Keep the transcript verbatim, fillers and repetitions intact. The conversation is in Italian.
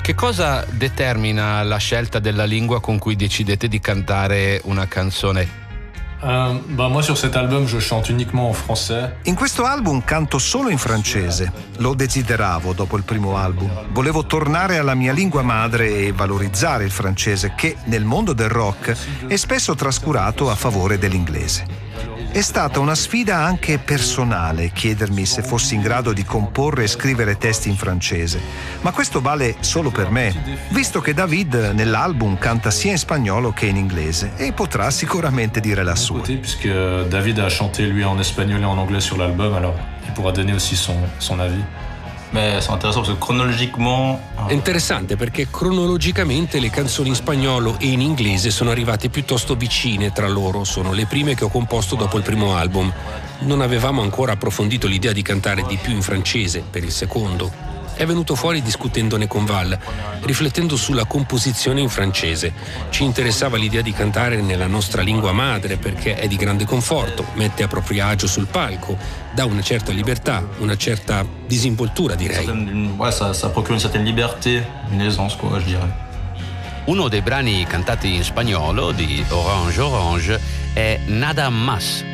Che cosa determina la scelta della lingua con cui decidete di cantare una canzone? Euh, bah moi sur cet album je chante uniquement en français. In questo album canto solo in francese. Lo desideravo dopo il primo album. Volevo tornare alla mia lingua madre e valorizzare il francese che, nel mondo del rock, è spesso trascurato a favore dell'inglese. È stata una sfida anche personale chiedermi se fossi in grado di comporre e scrivere testi in francese, ma questo vale solo per me, visto che David nell'album canta sia in spagnolo che in inglese e potrà sicuramente dire la sua. Puisque David a chanté lui en espagnol et en anglais sur l'album, alors il pourra donner aussi son, son avis. Beh, sono interessante perché cronologicamente... È interessante perché cronologicamente le canzoni in spagnolo e in inglese sono arrivate piuttosto vicine tra loro, sono le prime che ho composto dopo il primo album. Non avevamo ancora approfondito l'idea di cantare di più in francese per il secondo. È venuto fuori discutendone con Val, riflettendo sulla composizione in francese. Ci interessava l'idea di cantare nella nostra lingua madre perché è di grande conforto, mette a proprio agio sul palco, dà una certa libertà, una certa disinvoltura, direi. Ouais, ça, ça procure une certaine liberté, une aisance, quoi, je dirais. Uno dei brani cantati in spagnolo di Orange Orange è Nada Más.